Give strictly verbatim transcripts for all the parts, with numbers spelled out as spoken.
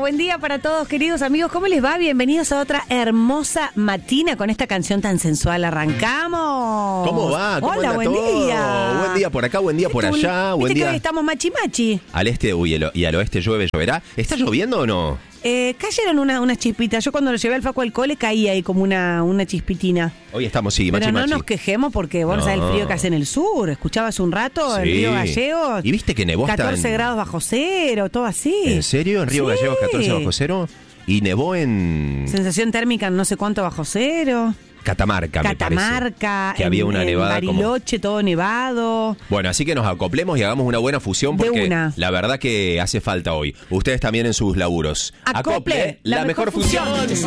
buen día para todos, queridos amigos. ¿Cómo les va? Bienvenidos a otra hermosa matina con esta canción tan sensual. Arrancamos. ¿Cómo va? ¿Cómo Hola, anda buen todo? día. Buen día por acá, buen día por ¿Viste allá, un- buen ¿Viste que día. hoy estamos machi machi? Al este uy, el- y al oeste llueve, lloverá. ¿Está lloviendo o no? Eh, cayeron una- unas chispitas. Yo cuando lo llevé al Facu al cole caía ahí como una, una chispitina. Hoy estamos, sí, machi Pero no machi. nos quejemos porque vos no sabés el No. frío que hace en el sur. Escuchabas un rato en Sí. Río Gallegos. ¿Y viste que nevó hasta catorce en- grados bajo cero, todo así. ¿En serio? ¿En Río Sí. Gallegos catorce bajo cero? ¿Y nevó en Sensación térmica no sé cuánto bajo cero. Catamarca, me parece? Catamarca, Que había en- una en nevada como... Bariloche, todo nevado. Bueno, así que nos acoplemos y hagamos una buena fusión De porque una. la verdad que hace falta hoy. Ustedes también en sus laburos. Acople, la mejor fusión.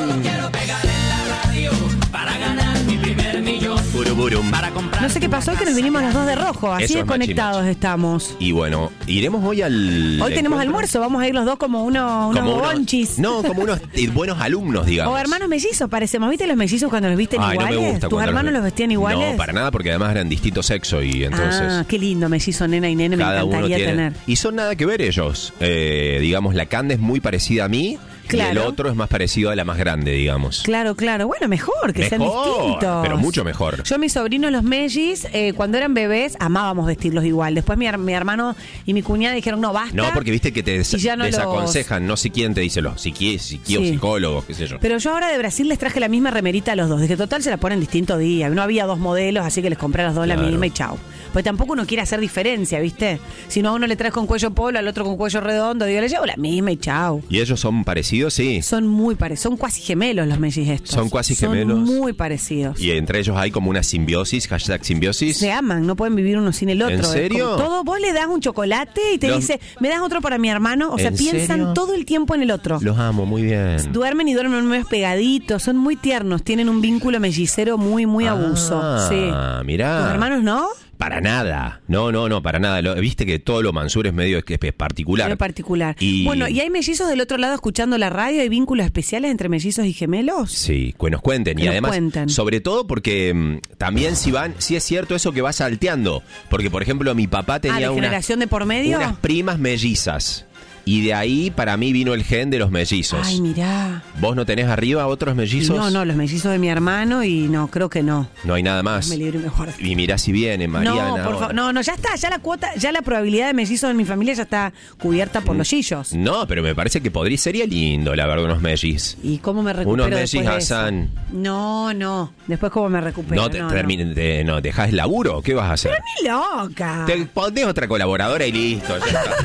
Buruburum. No sé qué pasó, que nos vinimos los dos de rojo, así Eso es desconectados machi, machi. estamos. Y bueno, iremos hoy al... Hoy tenemos encuentro? almuerzo, vamos a ir los dos como unos, unos Como unos- bonchis. No, como unos eh, buenos alumnos, digamos. O hermanos mellizos, parecemos. ¿Viste los mellizos cuando los visten Ay, no iguales? me gusta ¿Tus cuando hermanos los vestían iguales? No, para nada, porque además eran distinto sexo y entonces... Ah, qué lindo, mellizo, nena y nene, me cada uno encantaría tiene... tener. Y son nada que ver ellos. Eh, digamos, la Cande es muy parecida a mí y el Claro. otro es más parecido a la más grande, digamos. Claro, claro. Bueno, mejor que sean Mejor, distintos. pero mucho mejor. Yo a mis sobrinos, los mellis, eh, cuando eran bebés, amábamos vestirlos igual. Después mi, her- mi hermano y mi cuñada dijeron, no, basta. No, porque viste que te des- Y ya no los- desaconsejan, no sé quién te dice los psiqui, psiqui o Sí. psicólogos, qué sé yo. Pero yo ahora de Brasil les traje la misma remerita a los dos. De que total se la ponen distinto día. No había dos modelos, así que les compré a los dos la Claro. misma y chau. Pues tampoco uno quiere hacer diferencia, ¿viste? Si no, a uno le traes con cuello polo, al otro con cuello redondo. Digo, le llevo la misma y chau. ¿Y ellos son parecidos? Sí. Son muy parecidos. Son cuasi gemelos los mellis estos. Son cuasi gemelos. Son muy parecidos. Y entre ellos hay como una simbiosis, hashtag simbiosis. Se aman, no pueden vivir uno sin el otro. ¿En Es serio? como todo, vos le das un chocolate y te Los- dice, me das otro para mi hermano. O sea, ¿En piensan serio? todo el tiempo en el otro. Los amo, muy bien. Duermen y duermen medio pegaditos, son muy tiernos, tienen un vínculo mellicero muy, muy abuso. Ah, Sí. mirá. ¿Tus hermanos no? Para nada. No, no, no, para nada. Lo- Viste que todo lo Mansur es medio es, es particular. Muy particular. Y- Bueno, ¿y hay mellizos del otro lado escuchando la radio? ¿Hay vínculos especiales entre mellizos y gemelos? Sí, que nos cuenten. Que y nos además, cuenten. sobre todo porque mm, también si van, sí es cierto eso que va salteando. Porque, por ejemplo, mi papá Ah, tenía ¿de una- generación de por medio? unas primas mellizas. Y de ahí para mí vino el gen de los mellizos. Ay, mirá. ¿Vos no tenés arriba otros mellizos? No, no, los mellizos de mi hermano y no, creo que no. No hay nada más. Me libro y me guardo. Y mirá si viene, Mariana. No, por ahora. favor, no, no, ya está, ya la cuota, ya la probabilidad de mellizos en mi familia ya está cubierta por los chillos. No, pero me parece que podría, sería lindo, la verdad, unos mellis. ¿Y cómo me recupero Unos después mellis de eso? Hassan. No, no, después cómo me recupero. No te no, terminen, te- no, dejás el laburo, ¿qué vas a hacer? no. Ni loca. Te pones otra colaboradora y listo, ya está.